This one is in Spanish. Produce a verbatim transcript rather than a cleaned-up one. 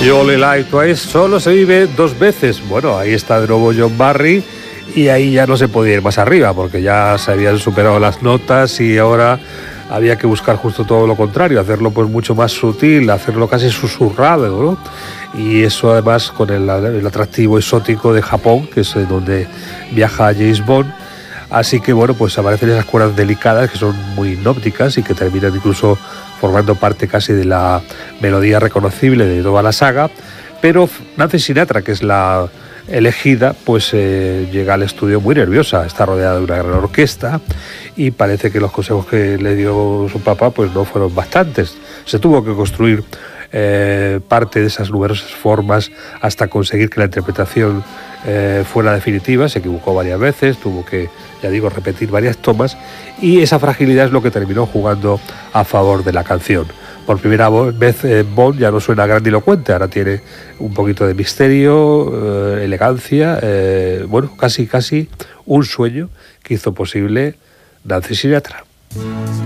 You Only Live Twice, solo se vive dos veces. Bueno, ahí está de nuevo John Barry y ahí ya no se podía ir más arriba porque ya se habían superado las notas y ahora había que buscar justo todo lo contrario, hacerlo pues mucho más sutil, hacerlo casi susurrado, ¿no? Y eso además con el, el atractivo exótico de Japón, que es donde viaja James Bond. Así que bueno, pues aparecen esas cuerdas delicadas que son muy hipnóticas y que terminan incluso formando parte casi de la melodía reconocible de toda la saga. Pero Nancy Sinatra, que es la elegida, pues eh, llega al estudio muy nerviosa, está rodeada de una gran orquesta y parece que los consejos que le dio su papá pues no fueron bastantes. Se tuvo que construir eh, parte de esas numerosas formas hasta conseguir que la interpretación eh, fuera definitiva. Se equivocó varias veces, tuvo que, ya digo, repetir varias tomas y esa fragilidad es lo que terminó jugando a favor de la canción. Por primera vez eh, Bond ya no suena grandilocuente, ahora tiene un poquito de misterio, eh, elegancia, eh, bueno, casi casi un sueño que hizo posible Nancy Sinatra.